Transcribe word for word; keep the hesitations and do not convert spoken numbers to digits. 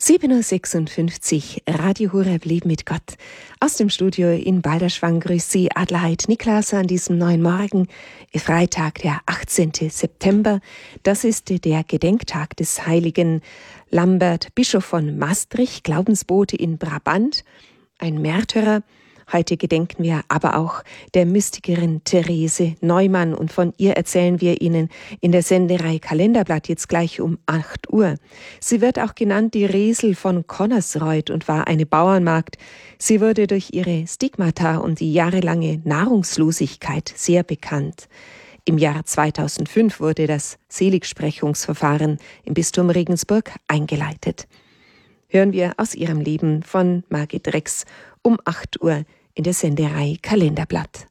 sieben Uhr sechsundfünfzig, Radio Horeb Leben mit Gott. Aus dem Studio in Balderschwang grüßt Sie Adelheid Niklas an diesem neuen Morgen, Freitag, der achtzehnten September. Das ist der Gedenktag des heiligen Lambert, Bischof von Maastricht, Glaubensbote in Brabant, ein Märtyrer. Heute gedenken wir aber auch der Mystikerin Therese Neumann und von ihr erzählen wir Ihnen in der Sendereihe Kalenderblatt jetzt gleich um acht Uhr. Sie wird auch genannt die Resel von Connersreuth und war eine Bauernmagd. Sie wurde durch ihre Stigmata und die jahrelange Nahrungslosigkeit sehr bekannt. Im Jahr zweitausendfünf wurde das Seligsprechungsverfahren im Bistum Regensburg eingeleitet. Hören wir aus ihrem Leben von Margit Rex um acht Uhr in der Sendereihe Kalenderblatt.